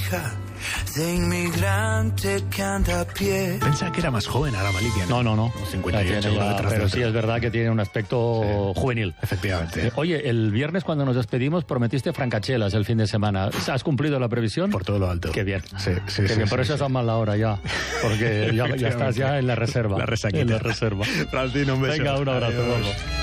hija de inmigrante que anda a pie. Pensaba que era más joven ahora Malikia. No. 58 pero sí es verdad que tiene un aspecto juvenil. Efectivamente. Oye, el viernes cuando nos despedimos prometiste francachelas el fin de semana. ¿Has cumplido la previsión? Por todo lo alto. Qué bien. Sí. Qué bien. Por eso es a mala hora ya. Porque ya estás ya en la reserva. La resaquita. En la reserva. Francino, un beso. Venga, un abrazo. Adiós. Vamos.